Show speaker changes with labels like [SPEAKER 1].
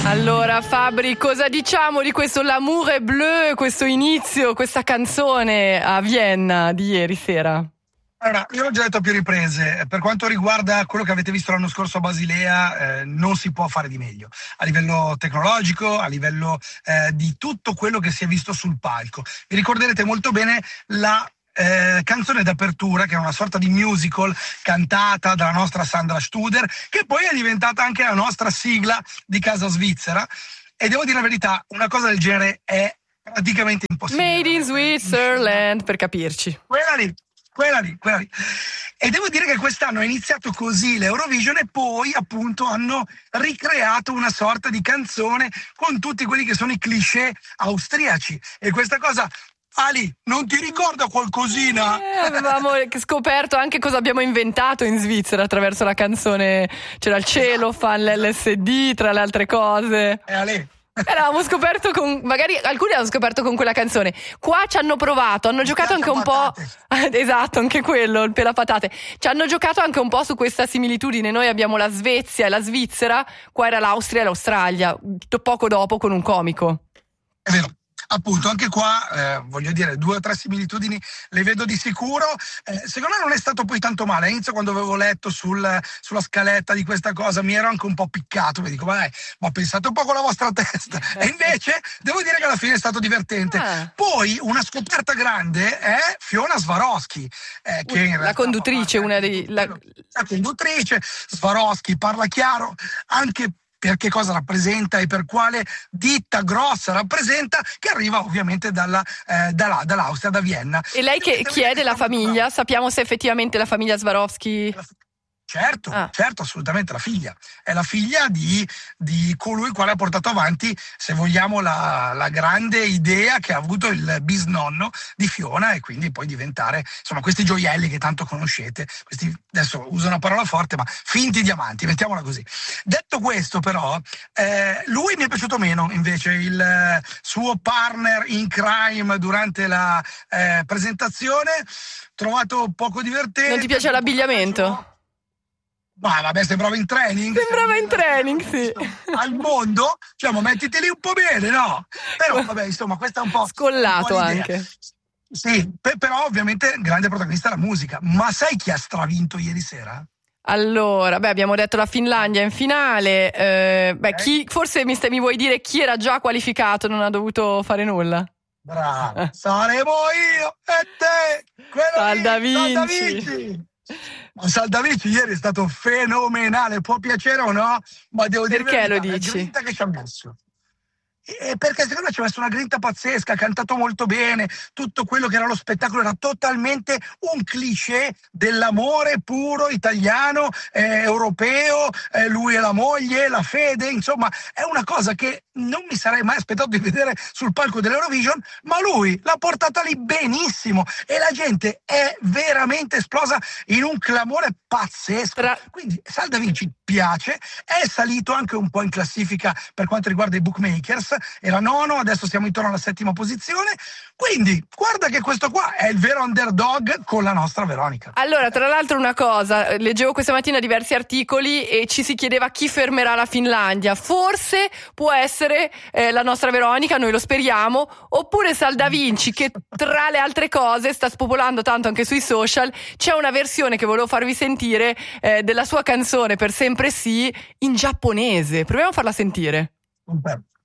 [SPEAKER 1] Allora Fabri, cosa diciamo di questo L'amour est bleu, questo inizio, questa canzone a Vienna di ieri sera?
[SPEAKER 2] Allora, io l'ho già detto a più riprese, per quanto riguarda quello che avete visto l'anno scorso a Basilea, non si può fare di meglio, a livello tecnologico, a livello di tutto quello che si è visto sul palco. Vi ricorderete molto bene la canzone d'apertura, che è una sorta di musical cantata dalla nostra Sandra Studer, che poi è diventata anche la nostra sigla di Casa Svizzera, e devo dire la verità, una cosa del genere è praticamente impossibile.
[SPEAKER 1] Made in Switzerland, per capirci.
[SPEAKER 2] Quella lì. E devo dire che quest'anno è iniziato così l'Eurovision, e poi appunto hanno ricreato una sorta di canzone con tutti quelli che sono i cliché austriaci, e questa cosa, Ali, non ti ricorda qualcosina?
[SPEAKER 1] Avevamo scoperto anche cosa abbiamo inventato in Svizzera attraverso la canzone. C'era il cellophane, l'LSD, tra le altre cose.
[SPEAKER 2] Ale.
[SPEAKER 1] Avevamo scoperto magari alcuni hanno scoperto con quella canzone. Qua ci hanno provato, hanno giocato anche un po'. Esatto, anche quello, il pelapatate. Ci hanno giocato anche un po' su questa similitudine. Noi abbiamo la Svezia e la Svizzera, qua era l'Austria e l'Australia, poco dopo con un comico.
[SPEAKER 2] È vero. Appunto, anche qua, voglio dire, 2 o 3 similitudini le vedo di sicuro. Secondo me non è stato poi tanto male. All'inizio, quando avevo letto sulla scaletta di questa cosa, mi ero anche un po' piccato. Mi dico, ma pensate un po' con la vostra testa. E invece, devo dire che alla fine è stato divertente. Poi, una scoperta grande è Fiona Swarovski, che in
[SPEAKER 1] la conduttrice,
[SPEAKER 2] la conduttrice. Swarovski parla chiaro anche per che cosa rappresenta e per quale ditta grossa rappresenta, che arriva ovviamente dall'Austria, da Vienna.
[SPEAKER 1] E lei che chiede la famiglia? Sappiamo se effettivamente la famiglia Swarovski...
[SPEAKER 2] Certo, assolutamente la figlia. È la figlia di colui quale ha portato avanti, se vogliamo, la grande idea che ha avuto il bisnonno di Fiona, e quindi poi diventare, insomma, questi gioielli che tanto conoscete, questi, adesso uso una parola forte, ma finti diamanti, mettiamola così. Detto questo, però, lui mi è piaciuto meno, invece, il suo partner in crime durante la presentazione, trovato poco divertente.
[SPEAKER 1] Non ti piace l'abbigliamento?
[SPEAKER 2] Ma vabbè, sembrava in training.
[SPEAKER 1] Sì.
[SPEAKER 2] Al mondo, cioè, ma mettiti lì un po' bene, no? Però vabbè, insomma, questa è un po'
[SPEAKER 1] scollato
[SPEAKER 2] un po'
[SPEAKER 1] anche.
[SPEAKER 2] Sì, però ovviamente grande protagonista la musica. Ma sai chi ha stravinto ieri sera?
[SPEAKER 1] Allora, abbiamo detto la Finlandia in finale. Chi forse mi vuoi dire chi era già qualificato, non ha dovuto fare nulla?
[SPEAKER 2] Bravo, saremo io e te,
[SPEAKER 1] Saldavinci.
[SPEAKER 2] Ma Saldavinci ieri è stato fenomenale, può piacere o no, ma devo dire
[SPEAKER 1] perché lo dici?
[SPEAKER 2] La grinta che ci ha messo. Perché secondo me ci ha messo una grinta pazzesca, ha cantato molto bene, tutto quello che era lo spettacolo era totalmente un cliché dell'amore puro italiano, europeo, lui e la moglie, la fede, insomma è una cosa che non mi sarei mai aspettato di vedere sul palco dell'Eurovision, ma lui l'ha portata lì benissimo e la gente è veramente esplosa in un clamore pazzesco. Quindi Saldavinci piace, è salito anche un po' in classifica per quanto riguarda i bookmakers, era 9º, adesso siamo intorno alla 7ª posizione, quindi guarda che questo qua è il vero underdog con la nostra Veronica.
[SPEAKER 1] Allora, tra l'altro una cosa, leggevo questa mattina diversi articoli e ci si chiedeva chi fermerà la Finlandia. Forse può essere la nostra Veronica, noi lo speriamo, oppure Saldavinci, che tra le altre cose sta spopolando tanto anche sui social. C'è una versione che volevo farvi sentire della sua canzone Per sempre sì in giapponese. Proviamo a farla sentire.